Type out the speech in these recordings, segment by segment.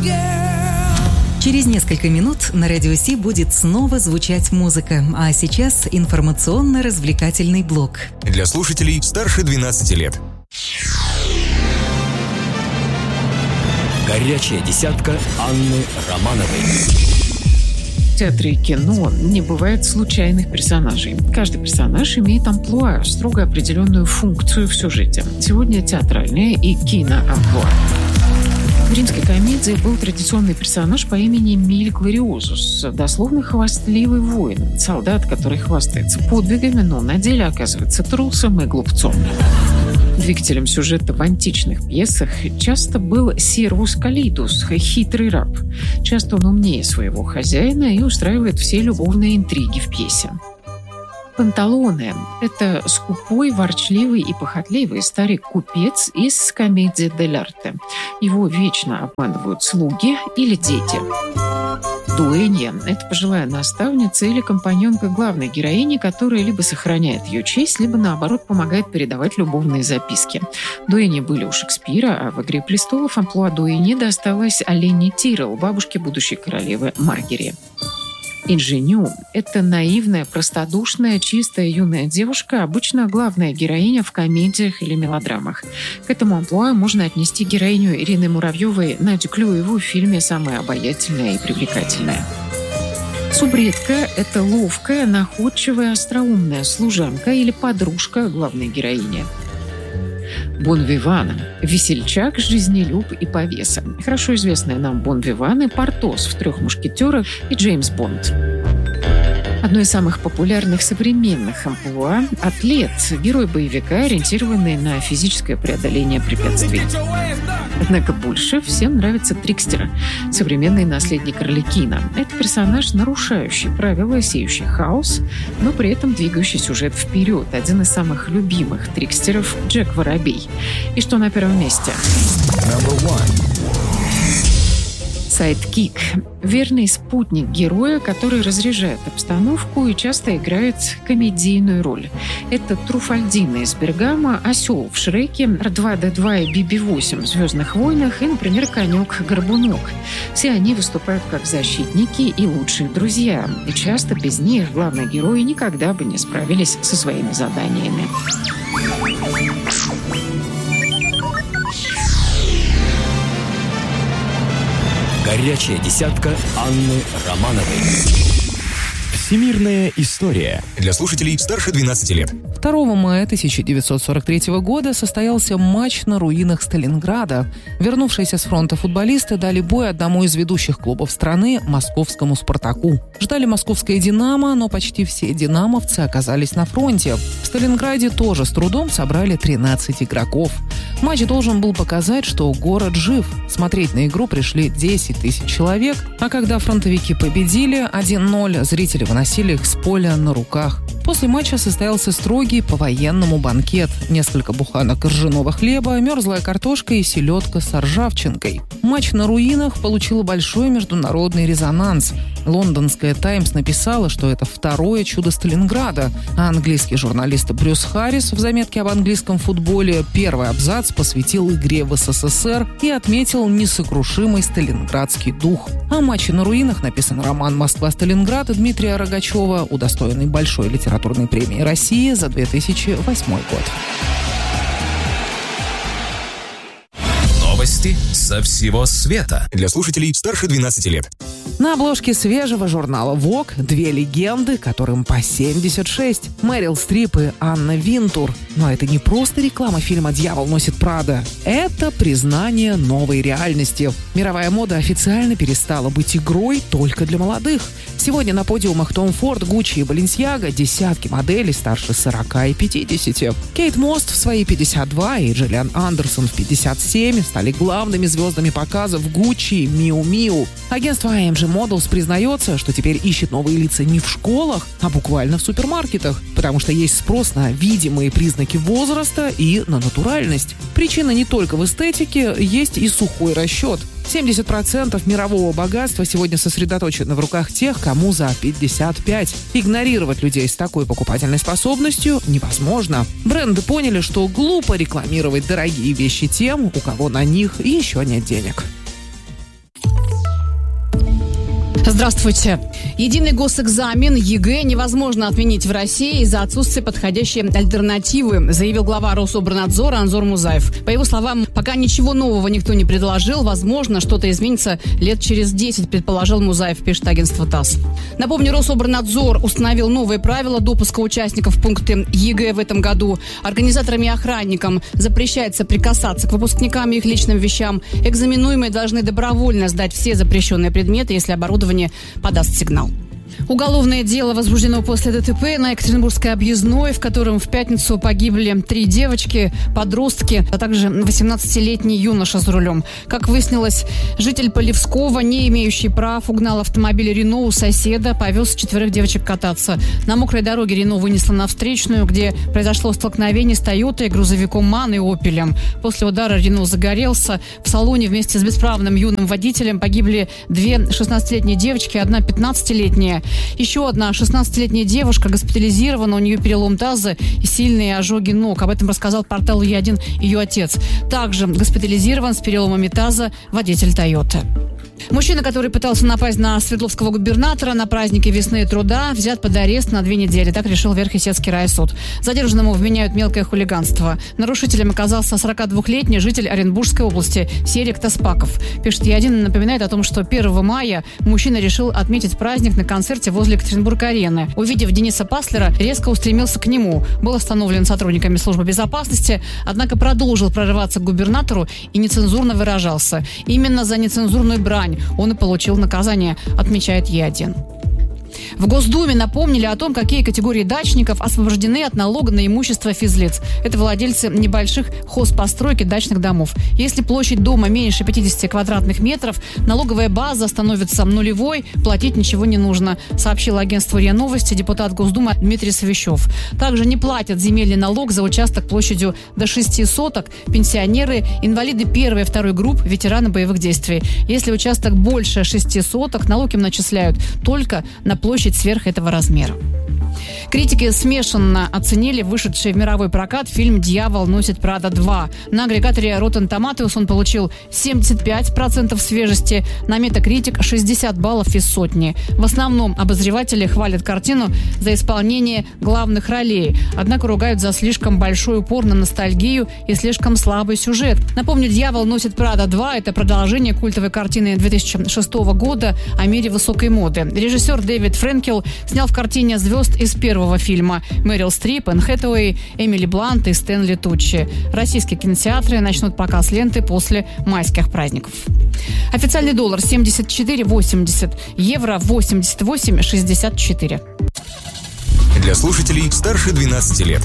Через несколько минут на Радио Си будет снова звучать музыка, а сейчас информационно-развлекательный блок. Для слушателей старше 12 лет. Горячая десятка Анны Романовой. В театре и кино не бывает случайных персонажей. Каждый персонаж имеет амплуа, строго определенную функцию в сюжете. Сегодня театральное и киноамплуа. В римской комедии был традиционный персонаж по имени Эмиль Глориозус, дословно хвастливый воин, солдат, который хвастается подвигами, но на деле оказывается трусом и глупцом. Двигателем сюжета в античных пьесах часто был Сервус Калидус, хитрый раб. Часто он умнее своего хозяина и устраивает все любовные интриги в пьесе. Панталоне – это скупой, ворчливый и похотливый старик-купец из комедии дель арте. Его вечно обманывают слуги или дети. Дуэнья – это пожилая наставница или компаньонка главной героини, которая либо сохраняет ее честь, либо, наоборот, помогает передавать любовные записки. Дуэньи были у Шекспира, а в «Игре престолов» амплуа дуэньи досталось Олене Тиррелл, бабушке будущей королевы Маргери. Инженю – это наивная, простодушная, чистая юная девушка, обычно главная героиня в комедиях или мелодрамах. К этому амплуа можно отнести героиню Ирины Муравьевой Надю Клюеву в фильме «Самая обаятельная и привлекательная». Субредка – это ловкая, находчивая, остроумная служанка или подружка главной героини. Бон-виван – весельчак, жизнелюб и повеса. Хорошо известные нам Бон-виваны – Портос в «Трех мушкетерах» и Джеймс Бонд. Одно из самых популярных современных амплуа – атлет, герой боевика, ориентированный на физическое преодоление препятствий. Однако больше всем нравится Трикстер, современный наследник Арлекина. Это персонаж, нарушающий правила, сеющий хаос, но при этом двигающий сюжет вперед. Один из самых любимых Трикстеров – Джек Воробей. И что на первом месте? Сайдкик – верный спутник героя, который разряжает обстановку и часто играет комедийную роль. Это Труфальдино из Бергама, осел в Шреке, R2-D2 и BB-8 в «Звездных войнах» и, например, конек-горбунок. Все они выступают как защитники и лучшие друзья. И часто без них главные герои никогда бы не справились со своими заданиями. Горячая десятка Анны Романовой. Всемирная история. Для слушателей старше 12 лет. 2 мая 1943 года состоялся матч на руинах Сталинграда. Вернувшиеся с фронта футболисты дали бой одному из ведущих клубов страны – московскому «Спартаку». Ждали московское «Динамо», но почти все динамовцы оказались на фронте. В Сталинграде тоже с трудом собрали 13 игроков. Матч должен был показать, что город жив. Смотреть на игру пришли 10 тысяч человек, а когда фронтовики победили 1-0, зрители выносили их с поля на руках. После матча состоялся строгий по-военному банкет. Несколько буханок ржаного хлеба, мерзлая картошка и селедка с ржавчинкой. Матч на руинах получил большой международный резонанс. Лондонская «Таймс» написала, что это второе чудо Сталинграда, а английский журналист Брюс Харрис в заметке об английском футболе первый абзац посвятил игре в СССР и отметил несокрушимый сталинградский дух. О матче на руинах написан роман «Москва-Сталинград» Дмитрия Рогачева, удостоенный большой литературной премии России за 2008 год. Новости со всего света. Для слушателей старше 12 лет. На обложке свежего журнала Vogue две легенды, которым по 76. Мэрил Стрип и Анна Винтур. Но это не просто реклама фильма «Дьявол носит Прада». Это признание новой реальности. Мировая мода официально перестала быть игрой только для молодых. Сегодня на подиумах Том Форд, Гуччи и Баленсиаго десятки моделей старше 40 и 50. Кейт Мост в свои 52 и Джиллиан Андерсон в 57 стали главными звездами показов Гуччи и Miu Miu. Агентство IMG Models признается, что теперь ищет новые лица не в школах, а буквально в супермаркетах, потому что есть спрос на видимые признаки возраста и на натуральность. Причина не только в эстетике, есть и сухой расчет. 70% мирового богатства сегодня сосредоточено в руках тех, кому за 55. Игнорировать людей с такой покупательной способностью невозможно. Бренды поняли, что глупо рекламировать дорогие вещи тем, у кого на них еще нет денег. Здравствуйте. Единый госэкзамен ЕГЭ невозможно отменить в России из-за отсутствия подходящей альтернативы, заявил глава Рособорнадзора Анзор Музаев. По его словам, пока ничего нового никто не предложил, возможно, что-то изменится лет через 10, предположил Музаев, пишет агентство ТАСС. Напомню, Рособорнадзор установил новые правила допуска участников в пункты ЕГЭ в этом году. Организаторам и охранникам запрещается прикасаться к выпускникам и их личным вещам. Экзаменуемые должны добровольно сдать все запрещенные предметы, если оборудование подаст сигнал. Уголовное дело возбуждено после ДТП на Екатеринбургской объездной, в котором в пятницу погибли 3 девочки, подростки, а также 18-летний юноша за рулем. Как выяснилось, житель Полевского, не имеющий прав, угнал автомобиль Рено у соседа, повез 4 девочек кататься. На мокрой дороге Рено вынесло на встречную, где произошло столкновение с Тойотой, грузовиком МАН и Опелем. После удара Рено загорелся. В салоне вместе с бесправным юным водителем погибли 2 16-летние девочки, 1 15-летняя. Еще одна 16-летняя девушка госпитализирована, у нее перелом таза и сильные ожоги ног. Об этом рассказал порталу Е1 ее отец. Также госпитализирован с переломами таза водитель Тойоты. Мужчина, который пытался напасть на Свердловского губернатора на празднике весны и труда, взят под арест на 2 недели. Так решил Верхесецкий райсуд. Задержанному вменяют мелкое хулиганство. Нарушителем оказался 42-летний житель Оренбургской области Серик Таспаков. Пишет Е1, напоминает о том, что 1 мая мужчина решил отметить праздник на концерте возле Екатеринбург-арены. Увидев Дениса Паслера, резко устремился к нему. Был остановлен сотрудниками службы безопасности, однако продолжил прорываться к губернатору и нецензурно выражался. Именно за нецензурную брань он и получил наказание, отмечает Е1. В Госдуме напомнили о том, какие категории дачников освобождены от налога на имущество физлиц. Это владельцы небольших хозпостройки дачных домов. Если площадь дома меньше 50 квадратных метров, налоговая база становится нулевой, платить ничего не нужно, сообщил агентству РИА Новости депутат Госдумы Дмитрий Савищев. Также не платят земельный налог за участок площадью до 6 соток пенсионеры, инвалиды 1 и 2 групп, ветераны боевых действий. Если участок больше 6 соток, налог им начисляют только на площадь сверх этого размера. Критики смешанно оценили вышедший в мировой прокат фильм «Дьявол носит Прада 2». На агрегаторе Rotten Tomatoes он получил 75% свежести, на Metacritic 60 баллов из 100. В основном обозреватели хвалят картину за исполнение главных ролей, однако ругают за слишком большой упор на ностальгию и слишком слабый сюжет. Напомню, «Дьявол носит Прада 2» — это продолжение культовой картины 2006 года о мире высокой моды. Режиссер Дэвид Френкел снял в картине звезд из первого фильма: Мэрил Стрип, Энн Хэтэуэй, Эмили Блант и Стэнли Туччи. Российские кинотеатры начнут показ ленты после майских праздников. Официальный доллар 74,80, евро 88,64. Для слушателей старше 12 лет.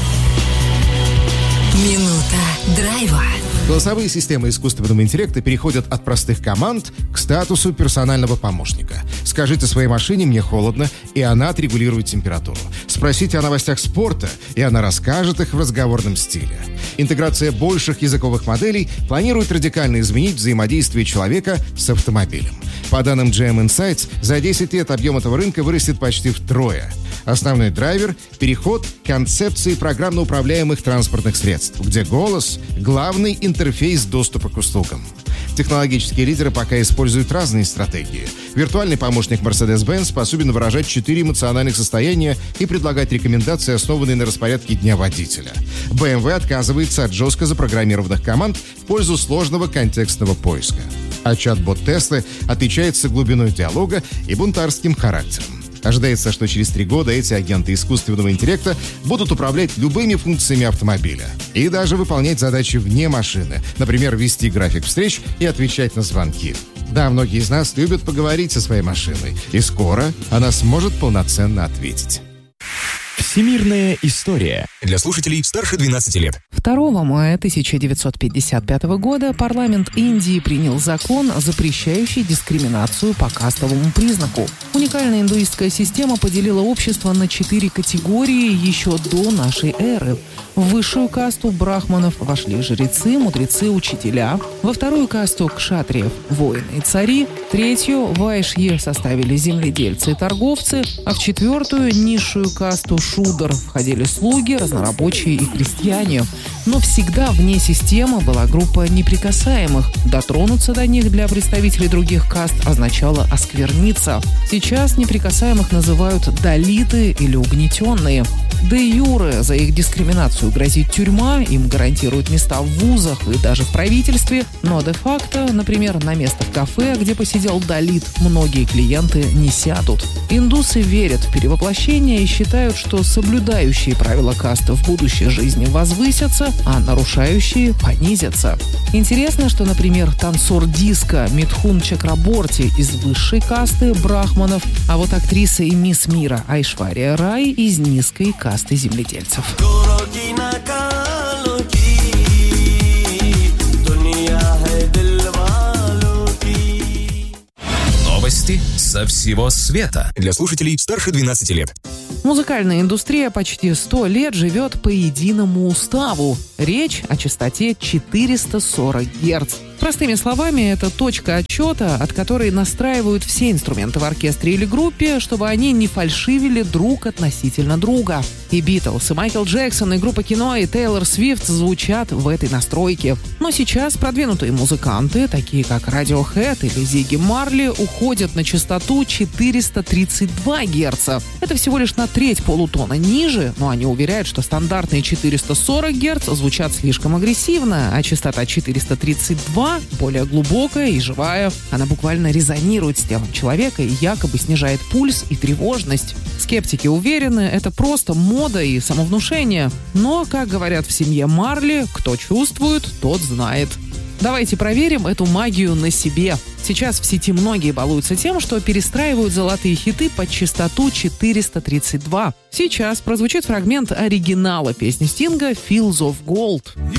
Минута драйва. Голосовые системы искусственного интеллекта переходят от простых команд к статусу персонального помощника. Скажите своей машине «мне холодно», и она отрегулирует температуру. Спросите о новостях спорта, и она расскажет их в разговорном стиле. Интеграция больших языковых моделей планирует радикально изменить взаимодействие человека с автомобилем. По данным GM Insights, за 10 лет объем этого рынка вырастет почти втрое. Основной драйвер – переход к концепции программно управляемых транспортных средств, где голос – главный интерфейс доступа к услугам. Технологические лидеры пока используют разные стратегии. Виртуальный помощник Mercedes-Benz способен выражать 4 эмоциональных состояния и предлагать рекомендации, основанные на распорядке дня водителя. BMW отказывается от жестко запрограммированных команд в пользу сложного контекстного поиска. А чат-бот Tesla отличается глубиной диалога и бунтарским характером. Ожидается, что через 3 года эти агенты искусственного интеллекта будут управлять любыми функциями автомобиля и даже выполнять задачи вне машины, например, вести график встреч и отвечать на звонки. Да, многие из нас любят поговорить со своей машиной, и скоро она сможет полноценно ответить. Всемирная история. Для слушателей старше 12 лет. 2 мая 1955 года парламент Индии принял закон, запрещающий дискриминацию по кастовому признаку. Уникальная индуистская система поделила общество на 4 категории еще до нашей эры. В высшую касту брахманов вошли жрецы, мудрецы, учителя. Во вторую касту кшатриев – воины и цари. Третью – вайшье составили земледельцы и торговцы. А в 4-ю низшую касту – Шудер. Входили слуги, разнорабочие и крестьяне. Но всегда вне системы была группа неприкасаемых. Дотронуться до них для представителей других каст означало оскверниться. Сейчас неприкасаемых называют далиты или угнетенные. Де юре за их дискриминацию грозит тюрьма, им гарантируют места в вузах и даже в правительстве, но де-факто, например, на место в кафе, где посидел далит, многие клиенты не сядут. Индусы верят в перевоплощение и считают, что соблюдающие правила касты в будущей жизни возвысятся, а нарушающие понизятся. Интересно, что, например, танцор диско Митхун Чакраборти из высшей касты брахманов, а вот актриса и мисс мира Айшвария Рай из низкой касты земледельцев. Новости со всего света. Для слушателей старше 12 лет. Музыкальная индустрия почти 100 лет живет по единому уставу. Речь о частоте 440 Гц. Простыми словами, это точка отсчета, от которой настраивают все инструменты в оркестре или группе, чтобы они не фальшивили друг относительно друга. И Битлз, и Майкл Джексон, и группа Кино, и Тейлор Свифт звучат в этой настройке. Но сейчас продвинутые музыканты, такие как Radiohead или Зигги Марли, уходят на частоту 432 Гц. Это всего лишь на треть полутона ниже, но они уверяют, что стандартные 440 Гц звучат слишком агрессивно, а частота 432 более глубокая и живая. Она буквально резонирует с телом человека и якобы снижает пульс и тревожность. Скептики уверены, это просто мода и самовнушение. Но, как говорят в семье Марли, кто чувствует, тот знает. Давайте проверим эту магию на себе. Сейчас в сети многие балуются тем, что перестраивают золотые хиты под частоту 432. Сейчас прозвучит фрагмент оригинала песни Стинга «Fields of Gold».